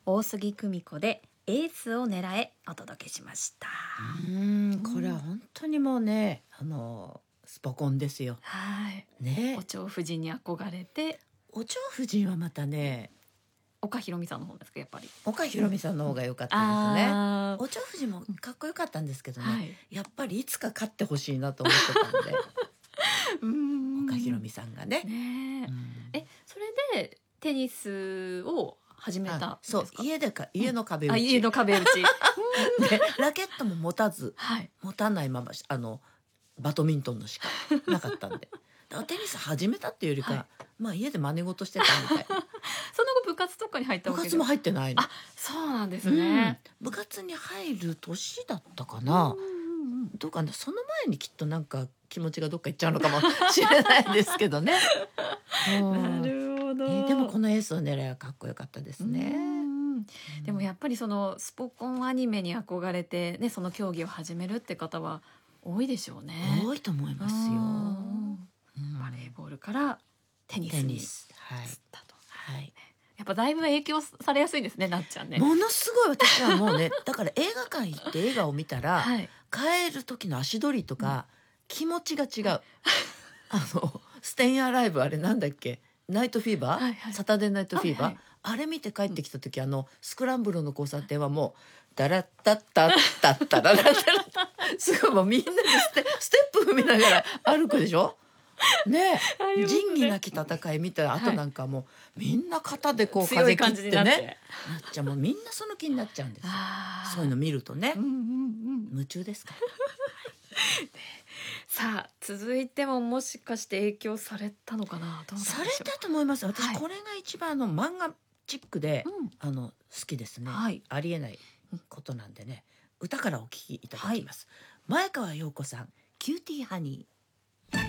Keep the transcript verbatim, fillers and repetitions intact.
大杉久美子でエースを狙えお届けしました。 うーんこれは本当にもうねあのスポコンですよ。 はいねお蝶夫人に憧れて、 お蝶夫人はまたね岡ひろみさんの方ですかやっぱり。 岡ひろみさんの方が良かったですね。 あーお蝶夫人もかっこよかったんですけどね、 はいやっぱりいつか勝ってほしいなと思ってたんでうーん岡ひろみさんがね。 ねうんえ、えそれでテニスを始めたんあですか。 そう家でか家の壁打ち、 あ家の壁打ちでラケットも持たずはい持たないままあのバドミントンのしかなかったんでだからテニス始めたっていうよりか、 はいまあ家で真似事してたみたいな。 その後部活とかに入ったわけで部活も入ってないの。 あそうなんですね、 うん、部活に入る年だったかな、 うんうんうんどうかな、その前にきっとなんか気持ちがどっか行っちゃうのかもしれないですけどね。うんなるほど、 えーでもこのエースの狙いはかっこよかったですうね。 んでもやっぱりそのスポコンアニメに憧れて、ね、その競技を始めるって方は多いでしょうね。 多いと思いますよ。 うんうんバレーボールからテニステに移っニス、はいたと、 はい、 やっぱだいぶ影響されやすいですねなっちゃんね。 ものすごい私はもうねだから映画館行って映画を見たら、 はい、 帰る時の足取りとか、気持ちが違う。あのステインアライブあれなんだっけ、ナイトフィーバー、 はいはいサタデーナイトフィーバー、 はいはいあれ見て帰ってきた時、あのスクランブルの交差点はもうダラッタッタッタッタララララすごいもうみんなでステステップ踏みながら歩くでしょねありますね仁義なき戦い見た後なんかもう、みんな肩でこう強い感風切ってじになってねなっちゃう、もうみんなその気になっちゃうんですよ。 あーそういうの見るとね、 うんうんうん夢中ですから。 さあ続いてももしかして影響されたのかな、どうなんでしょう。 されたと思います。私、 はいこれが一番あの漫画チックで、 うんあの好きですね、 はいありえないことなんでね、歌からお聞きいただきます、前川陽子さん、キューティーハニー。